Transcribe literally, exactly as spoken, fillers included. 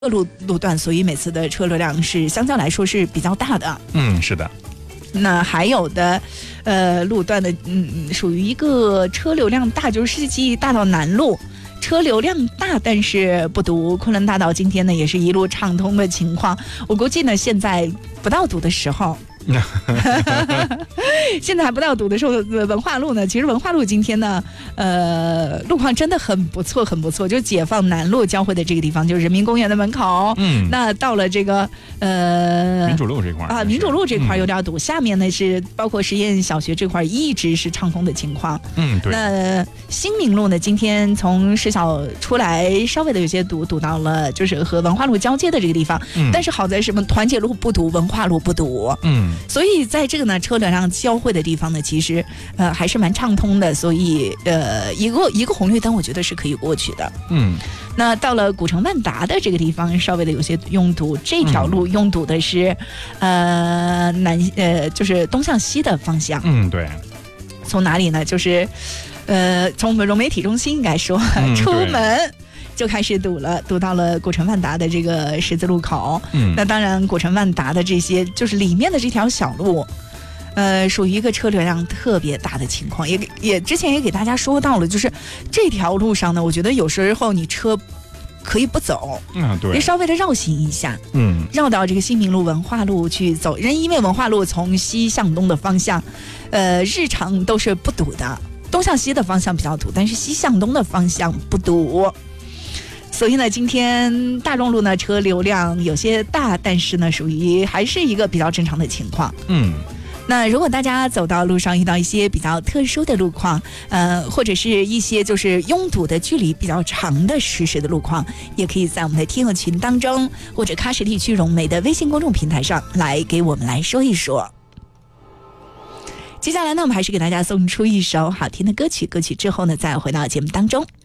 路路段，所以每次的车流量是相较来说是比较大的。 嗯，是的。 那还有的，呃，路段的，嗯，属于一个车流量大，就是世纪大道南路。车流量大，但是不堵。昆仑大道今天呢也是一路畅通的情况。我估计呢现在不到堵的时候。现在还不到堵的时候，文化路呢，其实文化路今天呢，呃，路况真的很不错，很不错。就解放南路交汇的这个地方，就是人民公园的门口。嗯，那到了这个呃民主路这块啊，民主路这块有点堵。嗯、下面呢是包括实验小学这块一直是畅通的情况。 嗯，对。 那新民路呢，今天从石小出来稍微的有些堵，堵到了就是和文化路交接的这个地方。嗯，但是好在什么？团结路不堵，文化路不堵。嗯。所以在这个呢车流量交汇的地方呢，其实呃还是蛮畅通的，所以呃一个一个红绿灯我觉得是可以过去的。嗯，那到了古城万达的这个地方，稍微的有些拥堵，这条路拥堵的是、嗯、呃南呃就是东向西的方向。 嗯，对。 从哪里呢？就是呃从我们融媒体中心应该说、嗯、出门。就开始堵了，堵到了古城万达的这个十字路口。嗯，那当然，古城万达的这些就是里面的这条小路，呃，属于一个车流量特别大的情况。也也之前也给大家说到了，就是这条路上呢，我觉得有时候你车可以不走，嗯，对，你稍微的绕行一下，嗯，绕到这个新民路、文化路去走。因为文化路从西向东的方向，呃，日常都是不堵的，东向西的方向比较堵，但是西向东的方向不堵。所以呢，今天大众路呢车流量有些大，但是呢属于还是一个比较正常的情况。嗯，那如果大家走到路上遇到一些比较特殊的路况，呃，或者是一些就是拥堵的距离比较长的实时的路况，也可以在我们的听友群当中，或者喀什地区融媒的微信公众平台上来给我们来说一说。接下来呢，我们还是给大家送出一首好听的歌曲，歌曲之后呢，再回到节目当中。